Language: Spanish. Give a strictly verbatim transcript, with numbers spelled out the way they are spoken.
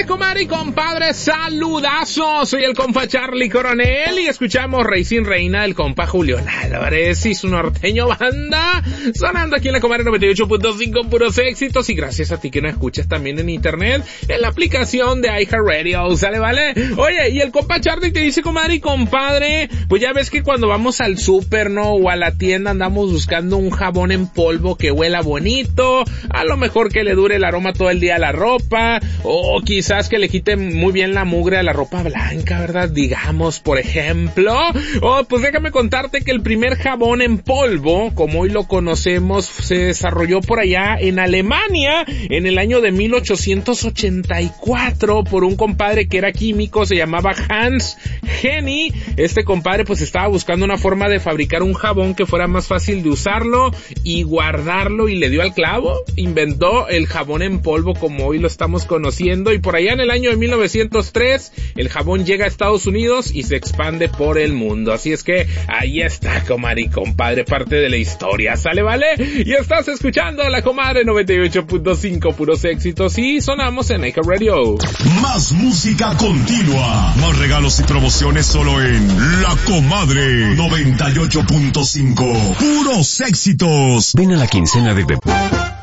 tarde, comadre y compadre, saludazo. Soy el compa Charlie Coronel y escuchamos Rey sin Reina del compa Julián Álvarez y su norteño banda, sonando aquí en la comadre noventa y ocho punto cinco, puros éxitos. Y gracias a ti que nos escuchas también en internet, en la aplicación de iHeartRadio, ¿sale, vale? Oye, y el compa Charlie te dice, comadre y compadre, pues ya ves que cuando vamos al súper, ¿no? O a la tienda andamos buscando un jabón en polvo que huela bonito, a lo mejor que le dure el aroma todo el día a la ropa, o quizás que le quite muy bien la mugre a la ropa blanca, ¿verdad? Digamos, por ejemplo. Oh, pues déjame contarte que el primer jabón en polvo, como hoy lo conocemos, se desarrolló por allá en Alemania en el año de mil ochocientos ochenta y cuatro por un compadre que era químico, se llamaba Hans Henny. Este compadre pues estaba buscando una forma de fabricar un jabón que fuera más fácil de usarlo y guardarlo, y le dio al clavo, inventó el jabón en polvo como hoy lo estamos conociendo, y por allá en el año de mil novecientos tres el jabón llega a Estados Unidos y se expande por el mundo. Así es que ahí está, comadre y compadre, parte de la historia, ¿sale, vale? Y estás escuchando la comadre noventa y ocho punto cinco, puros éxitos, y sonamos en iHeartRadio. Más música continua, más regalos y promociones solo en La Comadre noventa y ocho punto cinco, puros éxitos. Ven a la quincena de